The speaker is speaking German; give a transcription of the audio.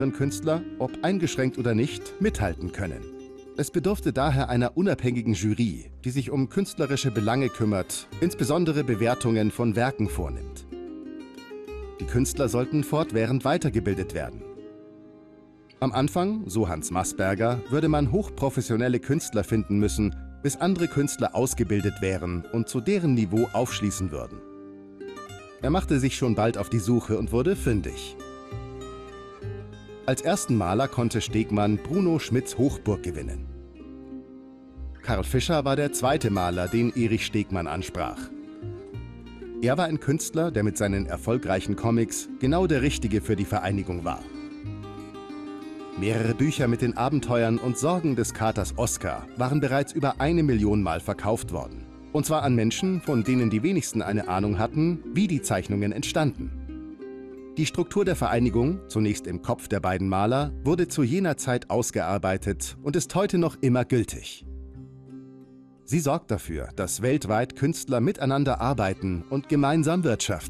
Künstler, ob eingeschränkt oder nicht, mithalten können. Es bedurfte daher einer unabhängigen Jury, die sich um künstlerische Belange kümmert, insbesondere Bewertungen von Werken vornimmt. Die Künstler sollten fortwährend weitergebildet werden. Am Anfang, so Hans Maßberger, würde man hochprofessionelle Künstler finden müssen, bis andere Künstler ausgebildet wären und zu deren Niveau aufschließen würden. Er machte sich schon bald auf die Suche und wurde fündig. Als ersten Maler konnte Stegmann Bruno Schmidts Hochburg gewinnen. Karl Fischer war der zweite Maler, den Erich Stegmann ansprach. Er war ein Künstler, der mit seinen erfolgreichen Comics genau der Richtige für die Vereinigung war. Mehrere Bücher mit den Abenteuern und Sorgen des Katers Oskar waren bereits über 1 Million Mal verkauft worden. Und zwar an Menschen, von denen die wenigsten eine Ahnung hatten, wie die Zeichnungen entstanden. Die Struktur der Vereinigung, zunächst im Kopf der beiden Maler, wurde zu jener Zeit ausgearbeitet und ist heute noch immer gültig. Sie sorgt dafür, dass weltweit Künstler miteinander arbeiten und gemeinsam wirtschaften.